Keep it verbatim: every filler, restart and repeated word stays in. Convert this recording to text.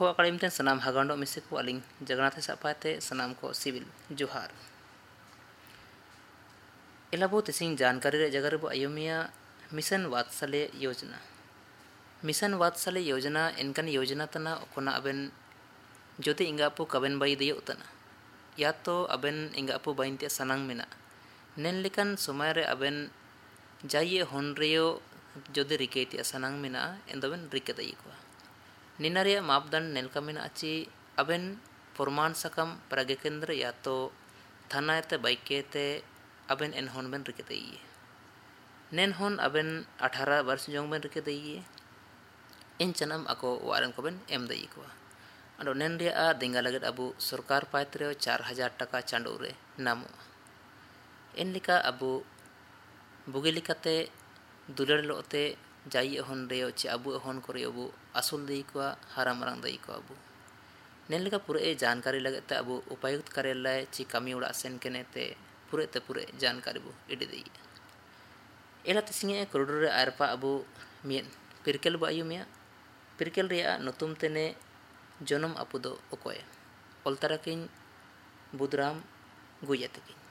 खो अकाडेमी ते सनाम हागांडो मिसे को अलिंग जगन्नाथ सापाते सनाम को सिविल जोहार एलाबो तिसिंग जानकारी रे जगह रे अयोमिया मिशन वात्सल्य योजना मिशन वात्सल्य योजना इनकन योजना तना कोना अबेन जोते इंगापु कबेन बाई दियो उतना या तो अबेन इंगापु बाइनते सनांग मिना नेन लिकन समय रे अबेन जाइए होन रियो जोदे रिकेति सनांग मिना एंदबेन रिके दई को निनारिया मापदंड नेलका मिना अची अबेन प्रमाण सकम प्रगे केंद्र या तो थानाते बाइकेते अबेन एन होन बेन रिके दई नेन होन अबेन अठारह वर्ष जोंग बेन रिके दई इन चनम ako वारन को बेन एम दई को अडो नेन रिया दिंगा लगत अबु सरकार पात्रे चार हजार टका चांडो रे नामो इन लिका अबु बुगिलिकाते दुलर लोते जाई होन रेयो चे अबु होन करे अबु असुल दई को हारा मरंग दई को अबु नेन लिका पूरे जानकारी लगत अबु उपायुक्त कार्यालय ची कमी उड़ा सेन केनेते पूरे ते पूरे जानकारी बु इडी दई एला तिसिंगे करोड़ रे आरपा अबु मियन पिरकेल बायु मिया पिरकेल रिया नतुम तेने जनम अपुदो ओकोय ओलताराकिन बुदराम गुयतकिन